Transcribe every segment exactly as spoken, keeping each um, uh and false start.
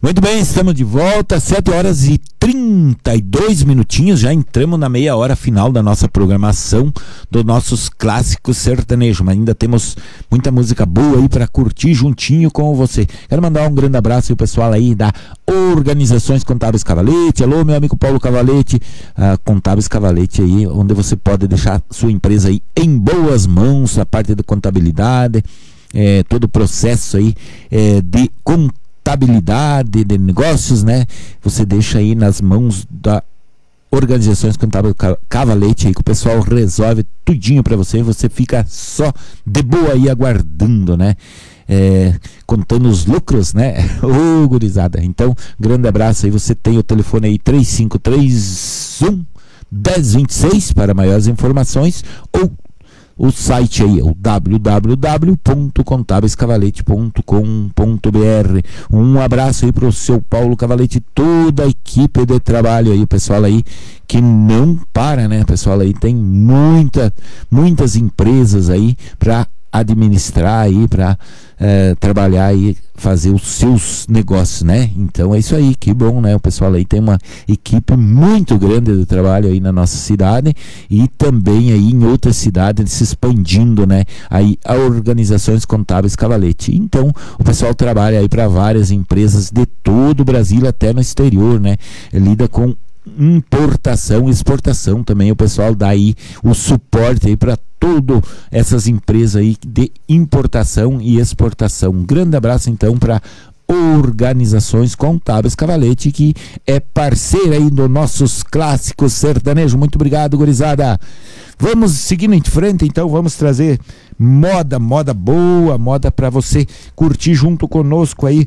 Muito bem, estamos de volta, sete horas e trinta e dois minutinhos, já entramos na meia hora final da nossa programação dos nossos clássicos sertanejos, mas ainda temos muita música boa aí para curtir juntinho com você. Quero mandar um grande abraço ao pessoal aí da Organizações Contábeis Cavalete. Alô, meu amigo Paulo Cavalete, uh, Contábeis Cavalete aí, onde você pode deixar sua empresa aí em boas mãos, a parte de contabilidade, é, todo o processo aí é, de contabilidade, contabilidade de negócios, né? Você deixa aí nas mãos da Organizações Contábeis Cavalete aí, que o pessoal resolve tudinho pra você, você fica só de boa aí aguardando, né? É, contando os lucros, né? Ô, gurizada. Então, grande abraço aí, você tem o telefone aí três cinco três um, um zero dois seis para maiores informações, ou o site aí, o w w w ponto contábeis cavalete ponto com ponto b r. Um abraço aí pro seu Paulo Cavalete, toda a equipe de trabalho aí, o pessoal aí que não para, né? O pessoal aí tem muita, muitas empresas aí para administrar aí, para é, trabalhar aí, fazer os seus negócios, né? Então é isso aí, que bom, né? O pessoal aí tem uma equipe muito grande de trabalho aí na nossa cidade e também aí em outras cidades se expandindo, né? Aí a Organizações Contábeis Cavalete. Então o pessoal trabalha aí para várias empresas de todo o Brasil, até no exterior, né? Lida com importação e exportação também, o pessoal dá aí o suporte aí para todas essas empresas aí de importação e exportação. Um grande abraço então para Organizações Contábeis Cavalete, que é parceira aí dos nossos clássicos sertanejos. Muito obrigado, gurizada. Vamos seguindo em frente, então vamos trazer moda, moda boa, moda para você curtir junto conosco aí.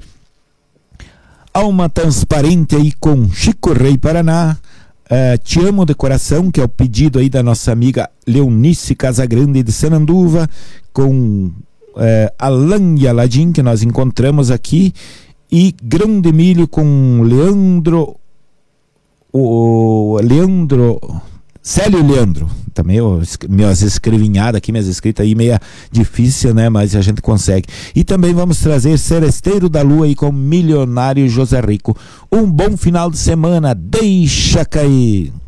Alma Transparente aí com Chico Rei Paraná, uh, Te Amo de Coração, que é o pedido aí da nossa amiga Leonice Casagrande de Sananduva, com uh, Alan e Aladim, que nós encontramos aqui, e Grão de Milho com Leandro, o Leandro... Célio Leandro, também eu, minhas escrevinhadas aqui, minhas escritas aí meia difícil, né, mas a gente consegue. E também vamos trazer Seresteiro da Lua aí com Milionário José Rico. Um bom final de semana, deixa cair.